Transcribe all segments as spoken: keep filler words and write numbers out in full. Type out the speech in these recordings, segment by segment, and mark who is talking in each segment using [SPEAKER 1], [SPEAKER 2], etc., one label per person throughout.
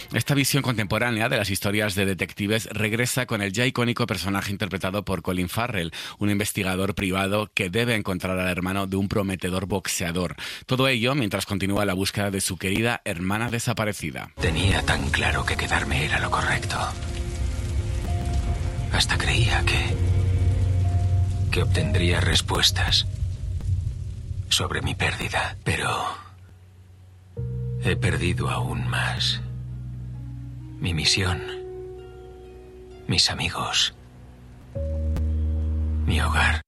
[SPEAKER 1] Esta visión contemporánea de las historias de detectives regresa con el ya icónico personaje interpretado por Colin Farrell, un investigador privado que debe encontrar al hermano de un prometedor boxeador. Todo ello mientras continúa la búsqueda de su querida hermana desaparecida.
[SPEAKER 2] Tenía tan claro que quedarme era lo correcto. Hasta creía que... que obtendría respuestas sobre mi pérdida, pero... he perdido aún más. Mi misión, mis amigos, mi hogar.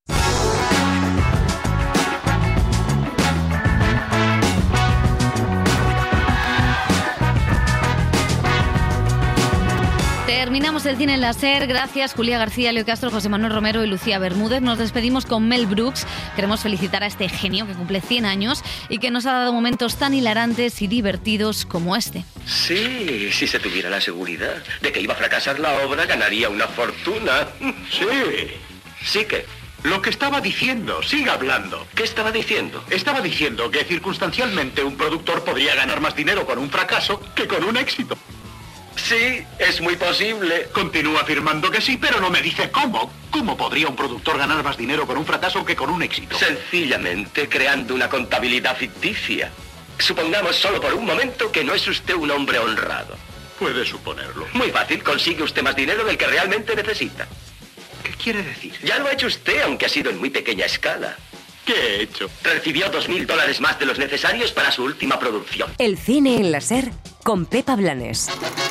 [SPEAKER 3] Terminamos el cine en la SER. Gracias Julia García, Leo Castro, José Manuel Romero y Lucía Bermúdez. Nos despedimos con Mel Brooks. Queremos felicitar a este genio que cumple cien años y que nos ha dado momentos tan hilarantes y divertidos como este.
[SPEAKER 4] Sí, si se tuviera la seguridad de que iba a fracasar la obra, ganaría una fortuna.
[SPEAKER 5] Sí.
[SPEAKER 4] ¿Sí que?
[SPEAKER 5] Lo que estaba diciendo, siga hablando.
[SPEAKER 4] ¿Qué estaba diciendo?
[SPEAKER 5] Estaba diciendo que circunstancialmente un productor podría ganar más dinero con un fracaso que con un éxito.
[SPEAKER 4] Sí, es muy posible.
[SPEAKER 5] Continúa afirmando que sí, pero no me dice cómo. ¿Cómo podría un productor ganar más dinero con un fracaso que con un éxito?
[SPEAKER 4] Sencillamente creando una contabilidad ficticia. Supongamos solo por un momento que no es usted un hombre honrado.
[SPEAKER 5] Puede suponerlo.
[SPEAKER 4] Muy fácil, consigue usted más dinero del que realmente necesita.
[SPEAKER 5] ¿Qué quiere decir?
[SPEAKER 4] Ya lo ha hecho usted, aunque ha sido en muy pequeña escala.
[SPEAKER 5] ¿Qué he hecho?
[SPEAKER 4] Recibió dos mil dólares más de los necesarios para su última producción.
[SPEAKER 6] El cine en la SER con Pepa Blanes.